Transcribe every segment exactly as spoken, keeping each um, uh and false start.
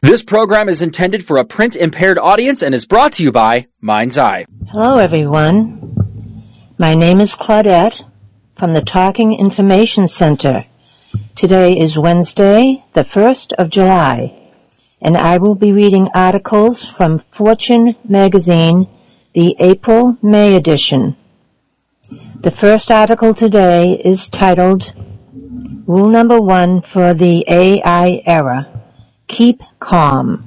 This program is intended for a print-impaired audience and is brought to you by Mind's Eye. Hello, everyone. My name is Claudette from the Talking Information Center. Today is Wednesday, the first of July, and I will be reading articles from Fortune magazine, the April-May edition. The first article today is titled, Rule Number One for the A I Era. Keep calm.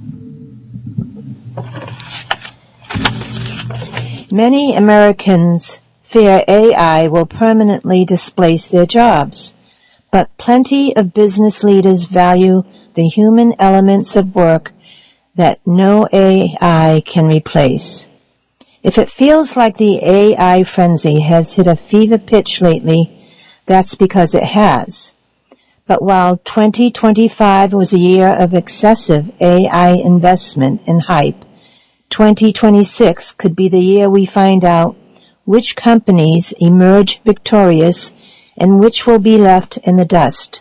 Many Americans fear A I will permanently displace their jobs, but plenty of business leaders value the human elements of work that no A I can replace. If it feels like the A I frenzy has hit a fever pitch lately, that's because it has. But while twenty twenty-five was a year of excessive A I investment and hype, twenty twenty-six could be the year we find out which companies emerge victorious and which will be left in the dust.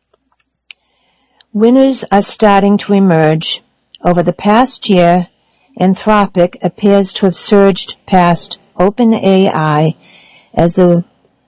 Winners are starting to emerge. Over the past year, Anthropic appears to have surged past OpenAI as the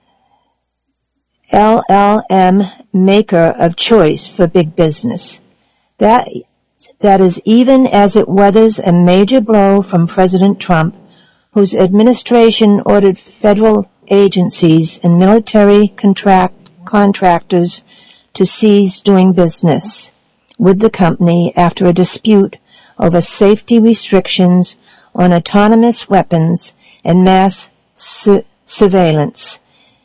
L L M maker of choice for big business. That, that is even as it weathers a major blow from President Trump, whose administration ordered federal agencies and military contract, contractors to cease doing business with the company after a dispute over safety restrictions on autonomous weapons and mass su- surveillance.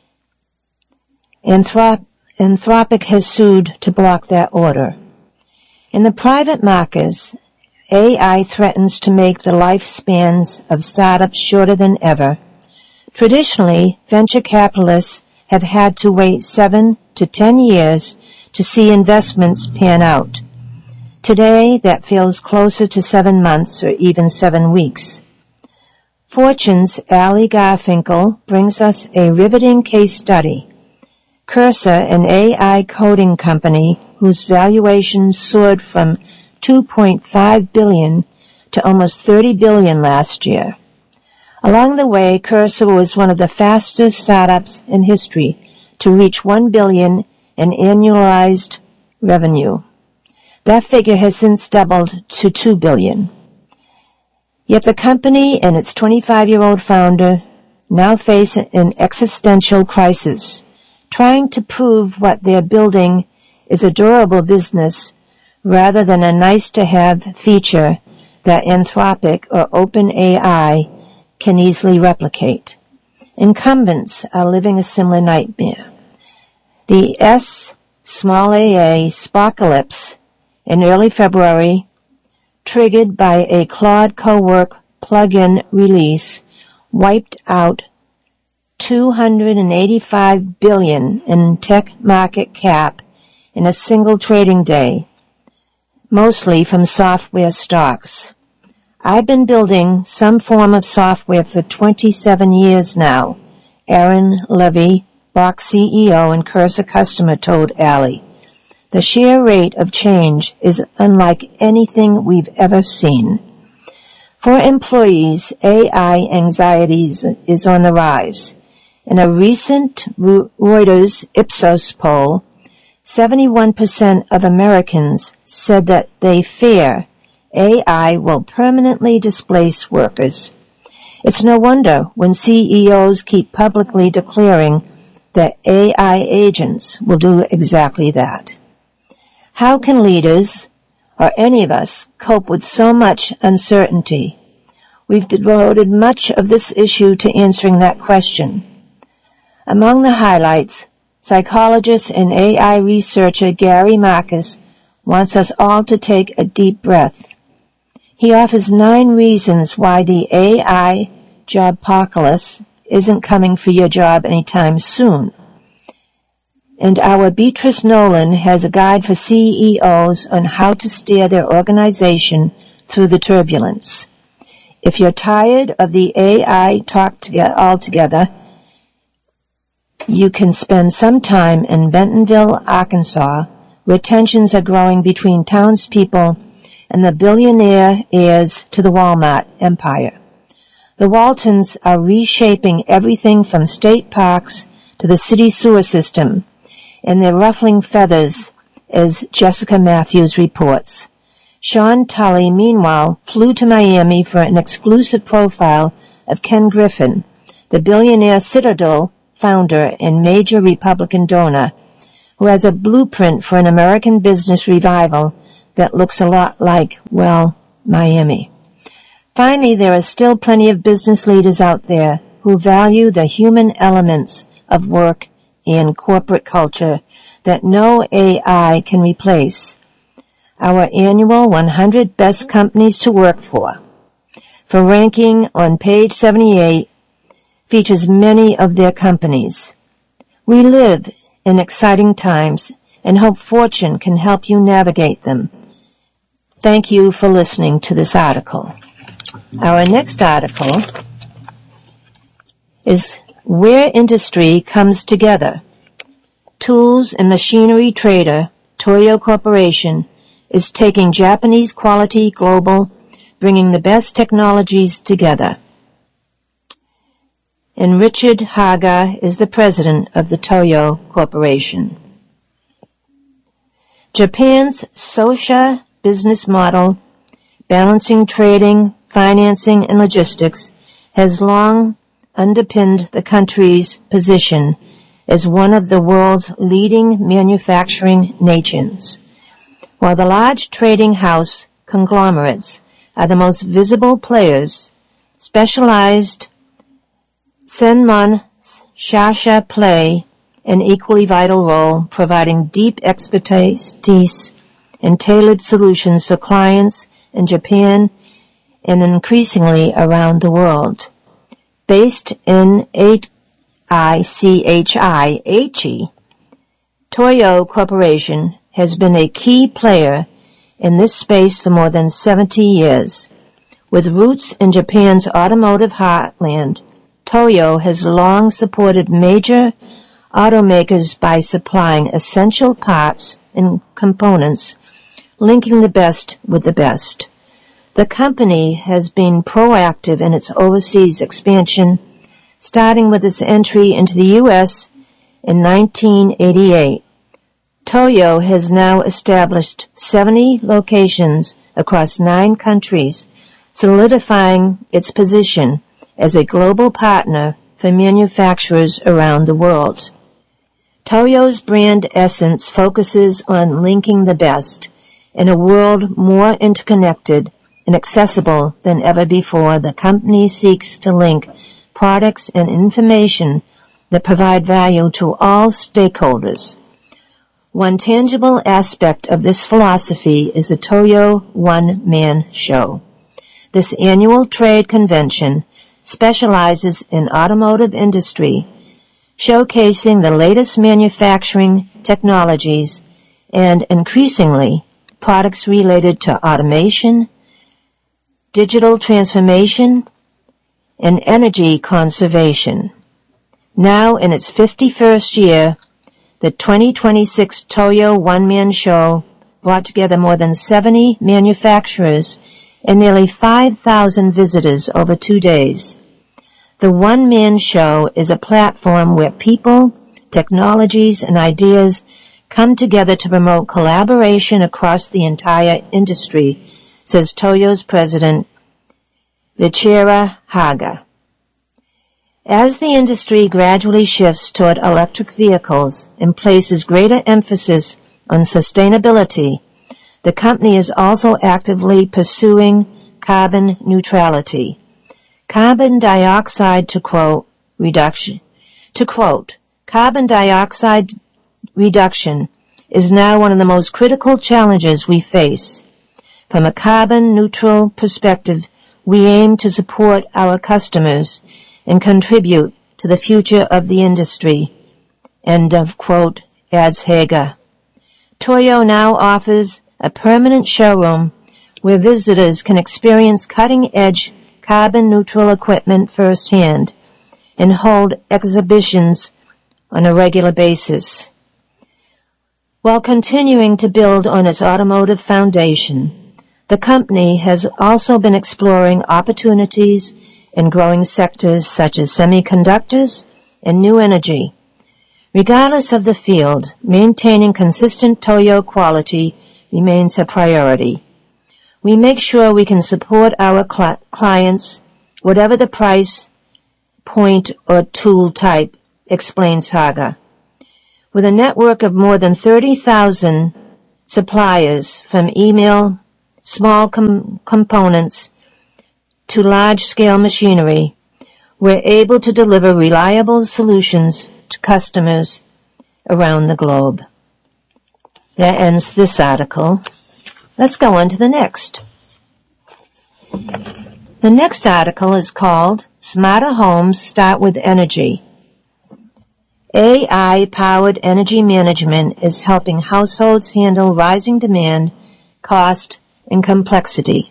Anthrop- Anthropic has sued to block that order. In the private markets, A I threatens to make the lifespans of startups shorter than ever. Traditionally, venture capitalists have had to wait seven to ten years to see investments pan out. Today, that feels closer to seven months or even seven weeks. Fortune's Ali Garfinkel brings us a riveting case study. Cursor, an A I coding company whose valuation soared from two point five billion dollars to almost thirty billion dollars last year. Along the way, Cursor was one of the fastest startups in history to reach one billion dollars in annualized revenue. That figure has since doubled to two billion dollars. Yet the company and its twenty-five-year-old founder now face an existential crisis, trying to prove what they're building is a durable business rather than a nice-to-have feature that Anthropic or OpenAI can easily replicate. Incumbents are living a similar nightmare. The S small a a Sparkalypse in early February, triggered by a Claude Cowork plugin release, wiped out two hundred eighty-five billion dollars in tech market cap in a single trading day, mostly from software stocks. I've been building some form of software for twenty-seven years now, Aaron Levy, Box C E O and Cursor customer, told Ali. The sheer rate of change is unlike anything we've ever seen. For employees, A I anxiety is on the rise. In a recent Reuters Ipsos poll, seventy-one percent of Americans said that they fear A I will permanently displace workers. It's no wonder when C E Os keep publicly declaring that A I agents will do exactly that. How can leaders, or any of us, cope with so much uncertainty? We've devoted much of this issue to answering that question. Among the highlights, psychologist and A I researcher Gary Marcus wants us all to take a deep breath. He offers nine reasons why the A I jobpocalypse isn't coming for your job anytime soon. And our Beatrice Nolan has a guide for C E Os on how to steer their organization through the turbulence. If you're tired of the A I talk together altogether, you can spend some time in Bentonville, Arkansas, where tensions are growing between townspeople and the billionaire heirs to the Walmart empire. The Waltons are reshaping everything from state parks to the city sewer system, and they're ruffling feathers, as Jessica Matthews reports. Sean Tully, meanwhile, flew to Miami for an exclusive profile of Ken Griffin, the billionaire Citadel founder and major Republican donor, who has a blueprint for an American business revival that looks a lot like, well, Miami. Finally, there are still plenty of business leaders out there who value the human elements of work and corporate culture that no A I can replace. Our annual one hundred Best Companies to Work For, for ranking on page seventy-eight, features many of their companies. We live in exciting times and hope fortune can help you navigate them. Thank you for listening to this article. Our next article is Where Industry Comes Together. Tools and machinery trader Toyo Corporation is taking Japanese quality global, bringing the best technologies together. And Richard Haga is the president of the Toyo Corporation. Japan's Sosha business model, balancing trading, financing, and logistics, has long underpinned the country's position as one of the world's leading manufacturing nations. While the large trading house conglomerates are the most visible players, specialized Senmon Shasha play an equally vital role, providing deep expertise and tailored solutions for clients in Japan and increasingly around the world. Based in I C H I, Aichi, Toyo Corporation has been a key player in this space for more than seventy years. With roots in Japan's automotive heartland, Toyo has long supported major automakers by supplying essential parts and components, linking the best with the best. The company has been proactive in its overseas expansion, starting with its entry into the U S in nineteen eighty-eight. Toyo has now established seventy locations across nine countries, solidifying its position as a global partner for manufacturers around the world. Toyo's brand essence focuses on linking the best. In a world more interconnected and accessible than ever before, the company seeks to link products and information that provide value to all stakeholders. One tangible aspect of this philosophy is the Toyo One-Man Show. This annual trade convention specializes in automotive industry, showcasing the latest manufacturing technologies and, increasingly, products related to automation, digital transformation, and energy conservation. Now in its fifty-first year, the twenty twenty-six Toyo One-Man Show brought together more than seventy manufacturers and nearly five thousand visitors over two days. The One-Man Show is a platform where people, technologies, and ideas come together to promote collaboration across the entire industry, says Toyo's president, Vichira Haga. As the industry gradually shifts toward electric vehicles and places greater emphasis on sustainability, the company is also actively pursuing carbon neutrality. Carbon dioxide, to quote, reduction, to quote, carbon dioxide reduction is now one of the most critical challenges we face. From a carbon neutral perspective, we aim to support our customers and contribute to the future of the industry. End of quote, adds Haga. Toyo now offers a permanent showroom where visitors can experience cutting-edge carbon-neutral equipment firsthand and hold exhibitions on a regular basis. While continuing to build on its automotive foundation, The company has also been exploring opportunities in growing sectors such as semiconductors and new energy. Regardless of the field, maintaining consistent Toyo quality remains a priority. We make sure we can support our cl- clients, whatever the price, point, or tool type, explains Haga. With a network of more than thirty thousand suppliers, from email, small com- components, to large-scale machinery, we're able to deliver reliable solutions to customers around the globe. That ends this article. Let's go on to the next. The next article is called Smarter Homes Start with Energy. A I-powered energy management is helping households handle rising demand, cost, and complexity.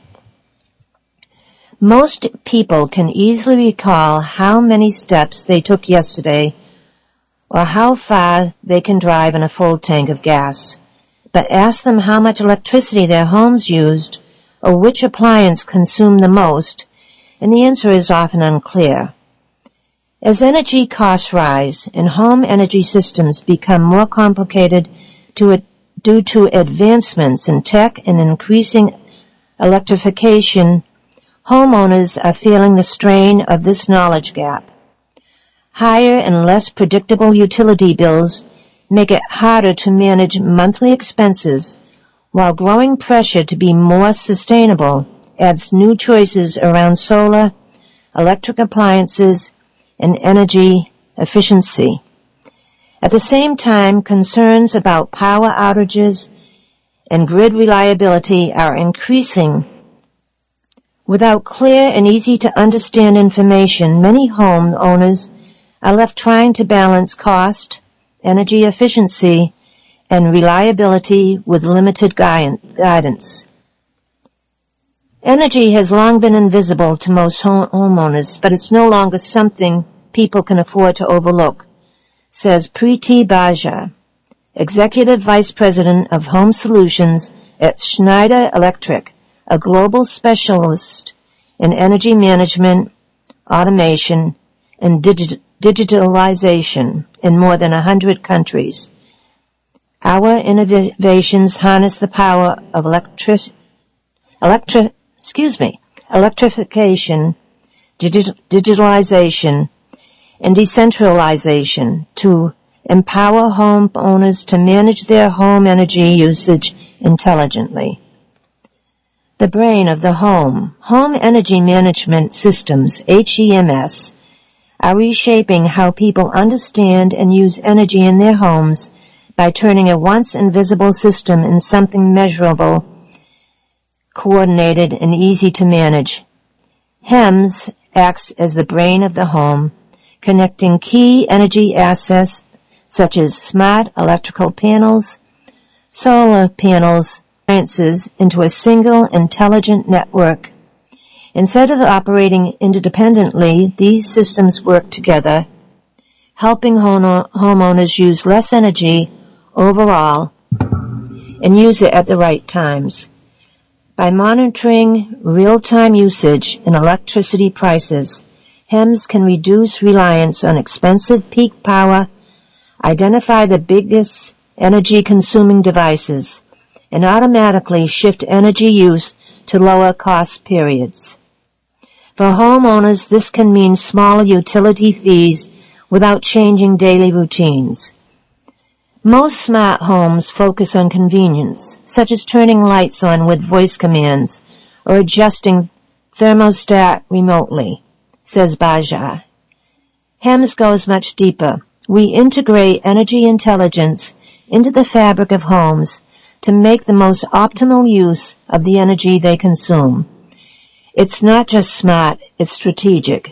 Most people can easily recall how many steps they took yesterday or how far they can drive in a full tank of gas. But ask them how much electricity their homes used or which appliance consumed the most, and the answer is often unclear. As energy costs rise and home energy systems become more complicated to, due to advancements in tech and increasing electrification, homeowners are feeling the strain of this knowledge gap. Higher and less predictable utility bills make it harder to manage monthly expenses, while growing pressure to be more sustainable adds new choices around solar, electric appliances, and energy efficiency. At the same time, concerns about power outages and grid reliability are increasing. Without clear and easy-to-understand information, many homeowners are left trying to balance cost, energy efficiency, and reliability with limited guidance. Energy has long been invisible to most homeowners, but it's no longer something people can afford to overlook, says Preeti Bajaj, Executive Vice President of Home Solutions at Schneider Electric, a global specialist in energy management, automation, and digi- digitalization in more than one hundred countries. Our innovations harness the power of electric, electric, excuse me, electrification, digi- digitalization, and decentralization to empower homeowners to manage their home energy usage intelligently. The brain of the home. Home energy management systems, H E M S, are reshaping how people understand and use energy in their homes by turning a once invisible system into something measurable, coordinated, and easy to manage. H E M S acts as the brain of the home, connecting key energy assets such as smart electrical panels, solar panels, appliances into a single intelligent network. Instead of operating independently, these systems work together, helping home- homeowners use less energy overall and use it at the right times. By monitoring real-time usage and electricity prices, H E M S can reduce reliance on expensive peak power, identify the biggest energy-consuming devices, and automatically shift energy use to lower cost periods. For homeowners, this can mean smaller utility fees without changing daily routines. Most smart homes focus on convenience, such as turning lights on with voice commands or adjusting thermostat remotely, says Bajaj. H E M S goes much deeper. We integrate energy intelligence into the fabric of homes to make the most optimal use of the energy they consume. It's not just smart, it's strategic.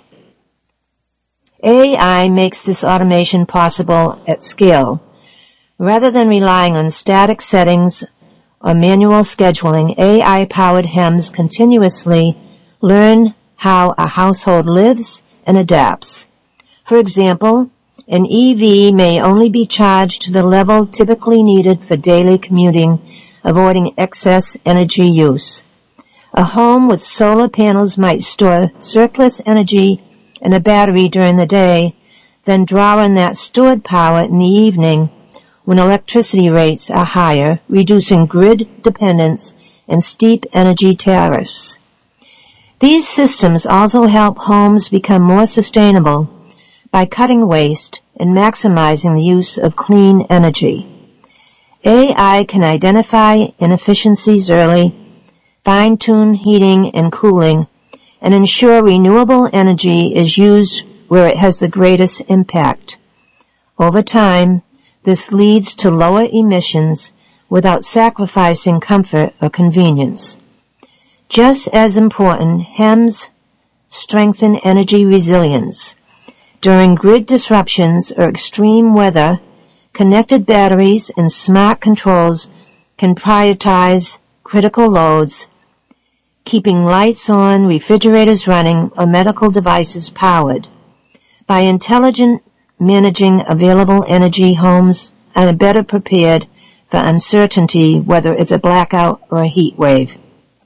A I makes this automation possible at scale. Rather than relying on static settings or manual scheduling, A I-powered H E M S continuously learn how a household lives and adapts. For example, an E V may only be charged to the level typically needed for daily commuting, avoiding excess energy use. A home with solar panels might store surplus energy in a battery during the day, then draw on that stored power in the evening when electricity rates are higher, reducing grid dependence and steep energy tariffs. These systems also help homes become more sustainable by cutting waste and maximizing the use of clean energy. A I can identify inefficiencies early, fine-tune heating and cooling, and ensure renewable energy is used where it has the greatest impact. Over time, this leads to lower emissions without sacrificing comfort or convenience. Just as important, H E M S strengthen energy resilience. During grid disruptions or extreme weather, connected batteries and smart controls can prioritize critical loads, keeping lights on, refrigerators running, or medical devices powered. By intelligent managing available energy, homes are better prepared for uncertainty, whether it's a blackout or a heat wave.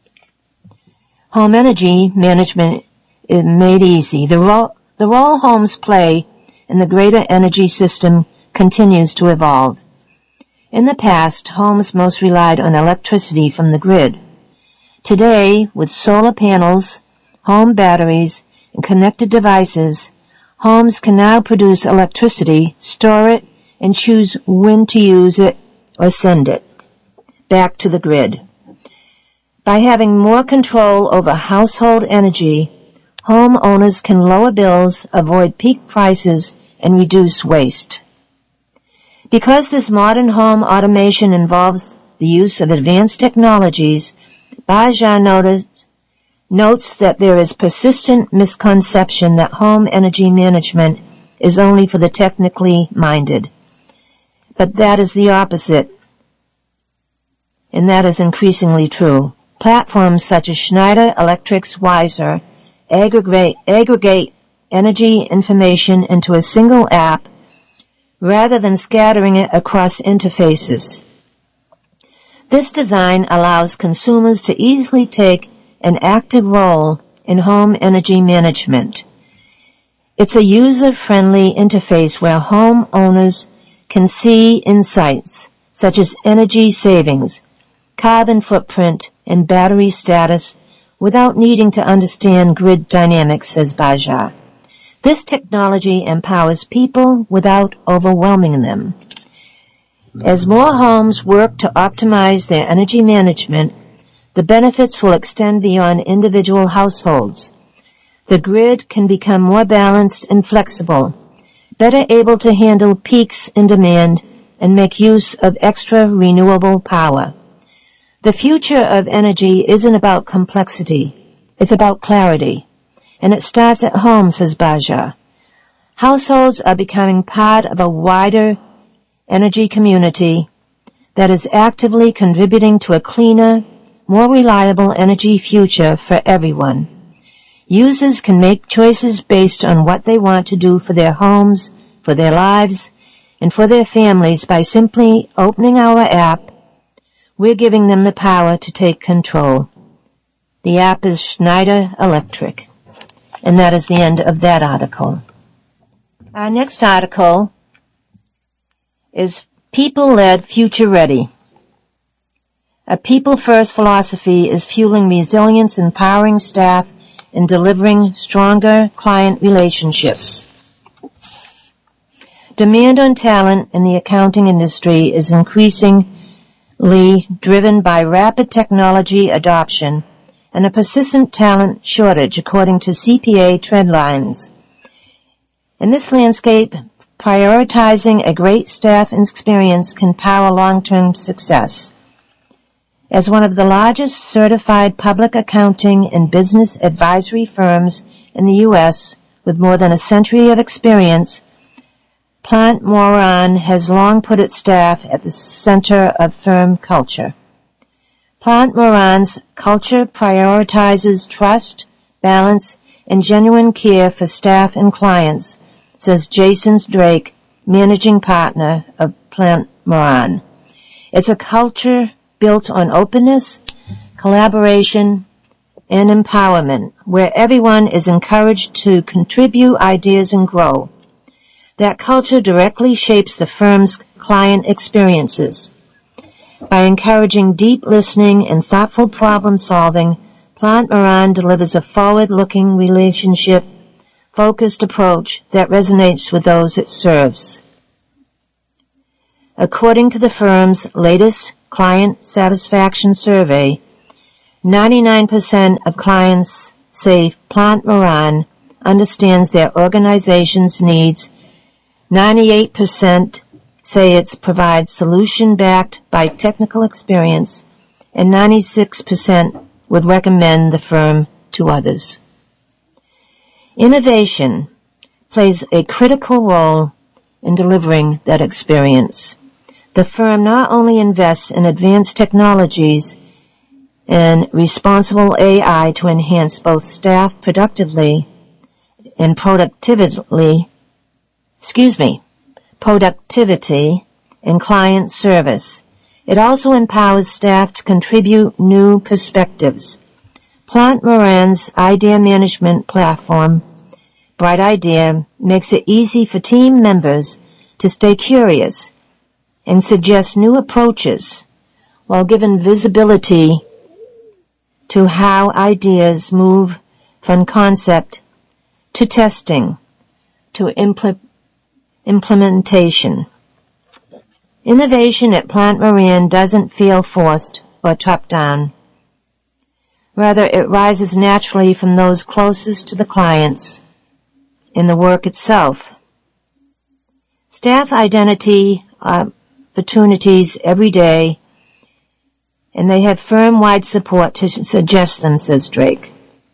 Home energy management is made easy. The role, the role homes play in the greater energy system continues to evolve. In the past, homes most relied on electricity from the grid. Today, with solar panels, home batteries, and connected devices, homes can now produce electricity, store it, and choose when to use it or send it back to the grid. By having more control over household energy, homeowners can lower bills, avoid peak prices, and reduce waste. Because this modern home automation involves the use of advanced technologies, Bajaj noticed notes that there is persistent misconception that home energy management is only for the technically minded. But that is the opposite, and that is increasingly true. Platforms such as Schneider Electric's Wiser aggregate, aggregate energy information into a single app rather than scattering it across interfaces. This design allows consumers to easily take an active role in home energy management. It's a user-friendly interface where homeowners can see insights such as energy savings, carbon footprint, and battery status without needing to understand grid dynamics, says Bajaj. This technology empowers people without overwhelming them. As more homes work to optimize their energy management, the benefits will extend beyond individual households. The grid can become more balanced and flexible, better able to handle peaks in demand and make use of extra renewable power. The future of energy isn't about complexity, it's about clarity. And it starts at home, says Bajaj. Households are becoming part of a wider energy community that is actively contributing to a cleaner, more reliable energy future for everyone. Users can make choices based on what they want to do for their homes, for their lives, and for their families by simply opening our app. We're giving them the power to take control. The app is Schneider Electric. And that is the end of that article. Our next article is People-Led Future Ready. A people-first philosophy is fueling resilience, empowering staff, and delivering stronger client relationships. Demand on talent in the accounting industry is increasingly driven by rapid technology adoption and a persistent talent shortage, according to C P A trendlines. In this landscape, prioritizing a great staff and experience can power long-term success. As one of the largest certified public accounting and business advisory firms in the U S with more than a century of experience, Plante Moran has long put its staff at the center of firm culture. Plante Moran's culture prioritizes trust, balance, and genuine care for staff and clients, says Jason Drake, managing partner of Plante Moran. It's a culture built on openness, collaboration, and empowerment, where everyone is encouraged to contribute ideas and grow. That culture directly shapes the firm's client experiences. By encouraging deep listening and thoughtful problem solving, Plante Moran delivers a forward-looking, relationship-focused approach that resonates with those it serves. According to the firm's latest client satisfaction survey, ninety-nine percent of clients say Plante Moran understands their organization's needs. ninety-eight percent say it provides solution backed by technical experience, and ninety-six percent would recommend the firm to others. Innovation plays a critical role in delivering that experience. The firm not only invests in advanced technologies and responsible A I to enhance both staff productively and productivity, excuse me, productivity and client service. It also empowers staff to contribute new perspectives. Plante Moran's idea management platform, Bright Idea, makes it easy for team members to stay curious and suggest new approaches while giving visibility to how ideas move from concept to testing to impl- implementation. Innovation at Plante Moran doesn't feel forced or top-down. Rather, it rises naturally from those closest to the clients in the work itself. Staff identity opportunities every day, and they have firm-wide support to suggest them, says Drake.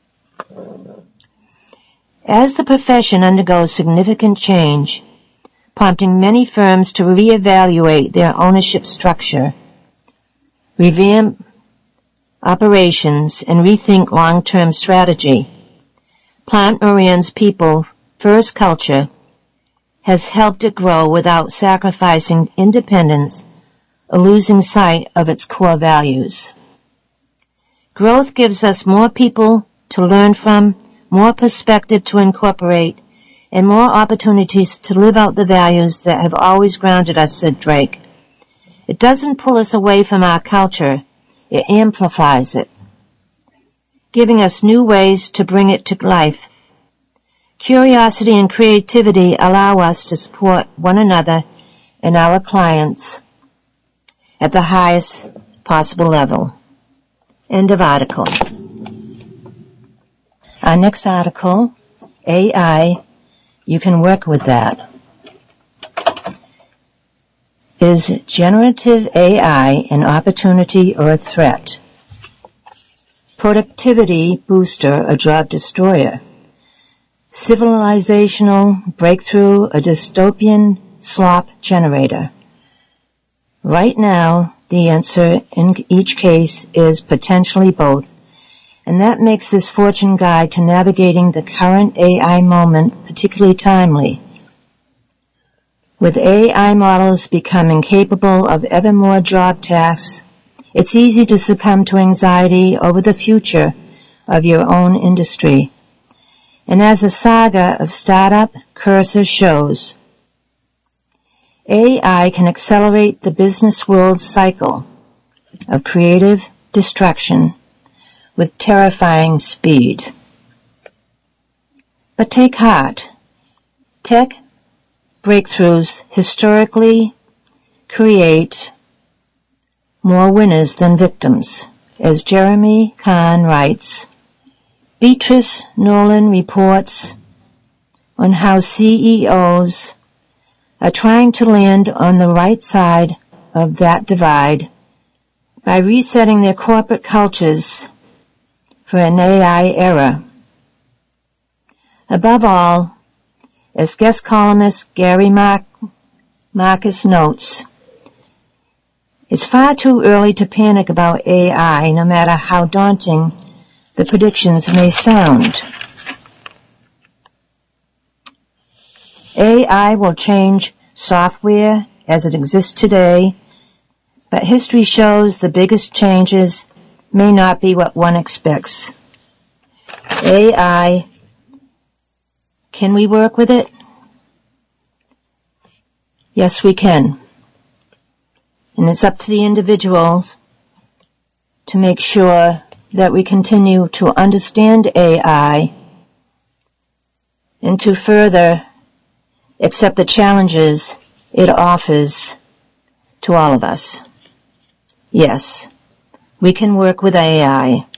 As the profession undergoes significant change, prompting many firms to reevaluate their ownership structure, revamp operations, and rethink long-term strategy, Plante Moran's people-first culture has helped it grow without sacrificing independence or losing sight of its core values. Growth gives us more people to learn from, more perspective to incorporate, and more opportunities to live out the values that have always grounded us, said Drake. It doesn't pull us away from our culture, it amplifies it, giving us new ways to bring it to life. Curiosity and creativity allow us to support one another and our clients at the highest possible level. End of article. Our next article, A I, you can work with that. Is generative A I an opportunity or a threat? Productivity booster, a job destroyer. Civilizational breakthrough, a dystopian slop generator. Right now, the answer in each case is potentially both, and that makes this Fortune guide to navigating the current A I moment particularly timely. With A I models becoming capable of ever more job tasks, it's easy to succumb to anxiety over the future of your own industry. And as the saga of startup Cursor shows, A I can accelerate the business world's cycle of creative destruction with terrifying speed. But take heart. Tech breakthroughs historically create more winners than victims. As Jeremy Kahn writes, Beatrice Nolan reports on how C E Os are trying to land on the right side of that divide by resetting their corporate cultures for an A I era. Above all, as guest columnist Gary Mar- Marcus notes, it's far too early to panic about A I, no matter how daunting the predictions may sound. A I will change software as it exists today, but history shows the biggest changes may not be what one expects. A I, can we work with it? Yes, we can. And it's up to the individuals to make sure that we continue to understand A I and to further accept the challenges it offers to all of us. Yes, we can work with A I.